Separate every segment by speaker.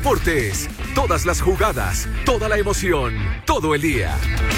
Speaker 1: Deportes. Todas las jugadas, toda la emoción, todo el día.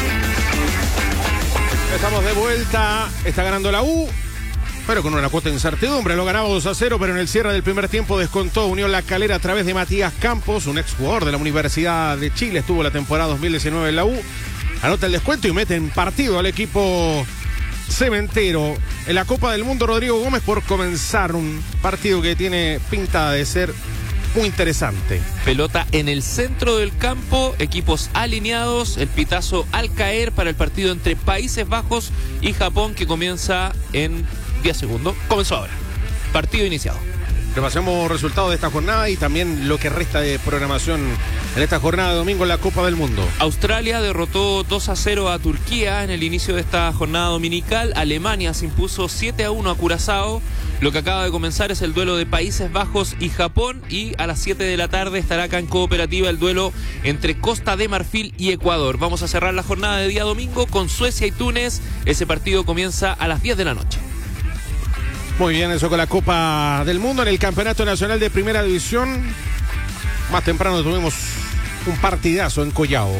Speaker 2: Estamos de vuelta. Está ganando la U, pero con una cuota de incertidumbre. Lo ganaba 2-0, pero en el cierre del primer tiempo descontó Unión La Calera a través de Matías Campos, un exjugador de la Universidad de Chile. Estuvo la temporada 2019 en la U. Anota el descuento y mete en partido al equipo cementero. En la Copa del Mundo, Rodrigo Gómez, por comenzar un partido que tiene pinta de ser muy interesante.
Speaker 3: Pelota en el centro del campo, equipos alineados, el pitazo al caer para el partido entre Países Bajos y Japón, que comienza en 10 segundos. Comenzó ahora. Partido iniciado.
Speaker 2: Repasemos resultados de esta jornada y también lo que resta de programación en esta jornada de domingo en la Copa del Mundo.
Speaker 3: Australia derrotó 2-0 a Turquía en el inicio de esta jornada dominical. Alemania se impuso 7-1 a Curazao. Lo que acaba de comenzar es el duelo de Países Bajos y Japón, y a las 7 de la tarde estará acá en Cooperativa el duelo entre Costa de Marfil y Ecuador. Vamos a cerrar la jornada de día domingo con Suecia y Túnez. Ese partido comienza a las 10 de la noche.
Speaker 2: Muy bien, eso con la Copa del Mundo. En el Campeonato Nacional de Primera División, más temprano tuvimos un partidazo en Collao.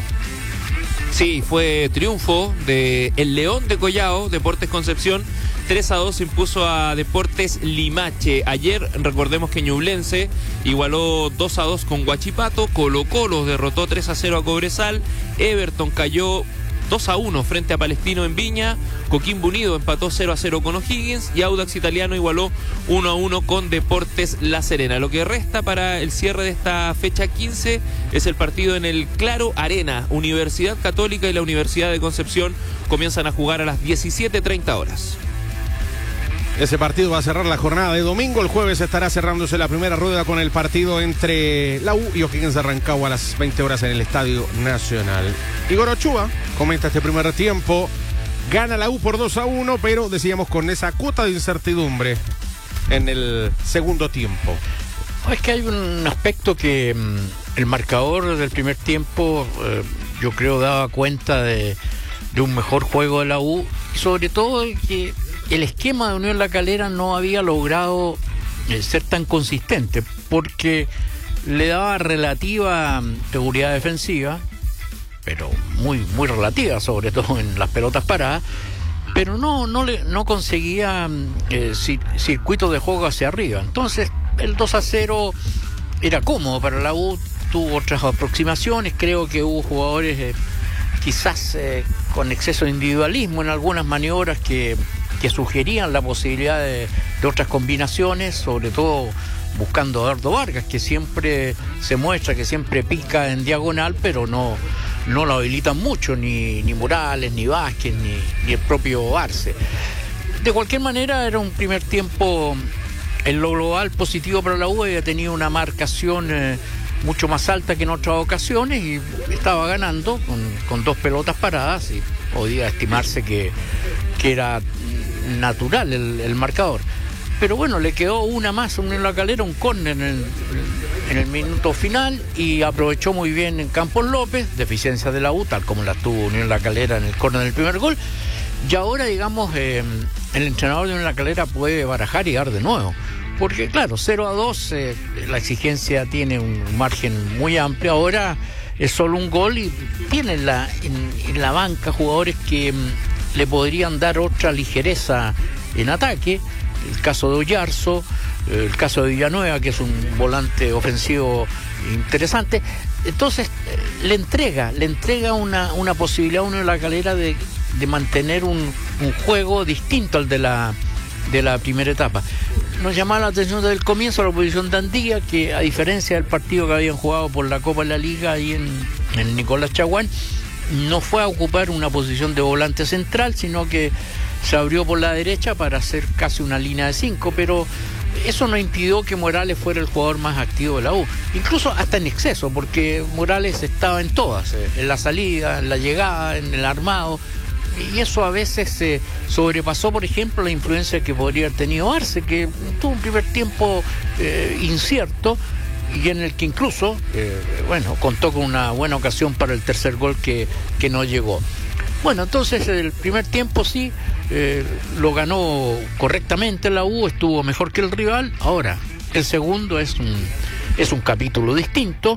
Speaker 3: Sí, fue triunfo de el León de Collao, Deportes Concepción. 3-2 se impuso a Deportes Limache. Ayer recordemos que Ñublense igualó 2-2 con Huachipato. Colo-Colo derrotó 3-0 a Cobresal. Everton cayó 2-1 frente a Palestino en Viña. Coquimbo Unido empató 0-0 con O'Higgins y Audax Italiano igualó 1-1 con Deportes La Serena. Lo que resta para el cierre de esta fecha 15 es el partido en el Claro Arena. Universidad Católica y la Universidad de Concepción comienzan a jugar a las 17:30 horas.
Speaker 2: Ese partido va a cerrar la jornada de domingo. El jueves estará cerrándose la primera rueda con el partido entre la U y O'Higgins de Rancagua a las 20 horas en el Estadio Nacional. Igor Ochoa comenta este primer tiempo. Gana la U por 2-1, pero decíamos con esa cuota de incertidumbre en el segundo tiempo.
Speaker 4: Es que hay un aspecto que el marcador del primer tiempo yo creo daba cuenta de un mejor juego de la U, y sobre todo que el esquema de Unión La Calera no había logrado ser tan consistente, porque le daba relativa seguridad defensiva, pero muy relativa, sobre todo en las pelotas paradas, pero no conseguía circuitos de juego hacia arriba. Entonces el 2-0 era cómodo para la U. Tuvo otras aproximaciones, creo que hubo jugadores quizás con exceso de individualismo en algunas maniobras que sugerían la posibilidad de otras combinaciones, sobre todo buscando a Eduardo Vargas, que siempre se muestra, que siempre pica en diagonal, pero no lo habilitan mucho, ni Morales, ni Vázquez, ni el propio Arce. De cualquier manera, era un primer tiempo en lo global positivo para la U. Había tenido una marcación mucho más alta que en otras ocasiones y estaba ganando con 2 pelotas paradas, y podía estimarse que era natural el marcador. Pero bueno, le quedó una más a Unión La Calera, un córner en el minuto final, y aprovechó muy bien en Campos López, deficiencia de la U, tal como la tuvo Unión La Calera en el córner del primer gol. Y ahora, digamos, el entrenador de Unión La Calera puede barajar y dar de nuevo, porque claro, 0-2, la exigencia tiene un margen muy amplio. Ahora es solo un gol y tiene en la banca jugadores que le podrían dar otra ligereza en ataque. El caso de Oyarzo, el caso de Villanueva, que es un volante ofensivo interesante. Entonces le entrega una posibilidad a Unión La Calera de mantener un juego distinto al de la primera etapa. Nos llamaba la atención desde el comienzo la posición de Andía, que a diferencia del partido que habían jugado por la Copa de la Liga ahí en el Nicolás Chaguán, no fue a ocupar una posición de volante central, sino que se abrió por la derecha para hacer casi una línea de 5, pero eso no impidió que Morales fuera el jugador más activo de la U, incluso hasta en exceso, porque Morales estaba en todas, en la salida, en la llegada, en el armado, y eso a veces sobrepasó, por ejemplo, la influencia que podría haber tenido Arce, que tuvo un primer tiempo incierto, y en el que incluso contó con una buena ocasión para el tercer gol que no llegó. Bueno, entonces el primer tiempo sí lo ganó correctamente la U, estuvo mejor que el rival. Ahora el segundo es un capítulo distinto.